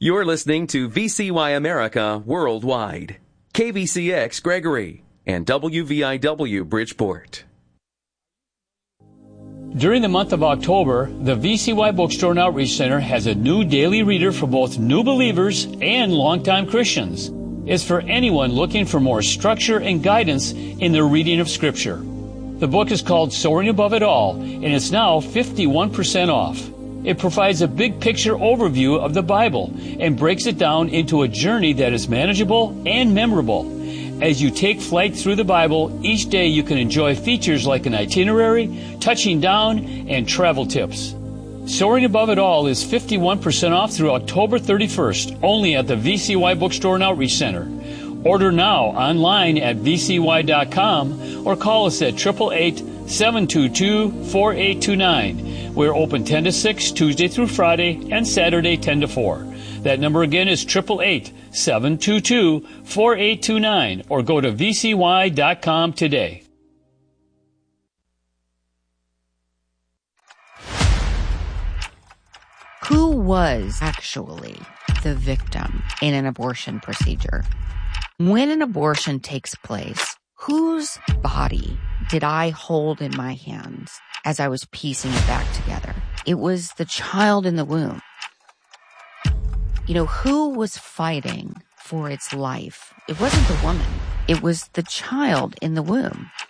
You're listening to VCY America Worldwide, KVCX Gregory, and WVIW Bridgeport. During the month of October, the VCY Bookstore and Outreach Center has a new daily reader for both new believers and longtime Christians. It's for anyone looking for more structure and guidance in their reading of Scripture. The book is called Soaring Above It All, and it's now 51% off. It provides a big picture overview of the Bible and breaks it down into a journey that is manageable and memorable. As you take flight through the Bible, each day you can enjoy features like an itinerary, touching down, and travel tips. Soaring Above It All is 51% off through October 31st, only at the VCY Bookstore and Outreach Center. Order now online at vcy.com or call us at 888-722-4829. We're open 10 to 6 Tuesday through Friday and Saturday 10 to 4. That number again is 888-722-4829 or go to vcy.com today. Who was actually the victim in an abortion procedure? When an abortion takes place, whose body did I hold in my hands as I was piecing it back together? It was the child in the womb. You know, who was fighting for its life? It wasn't the woman. It was the child in the womb.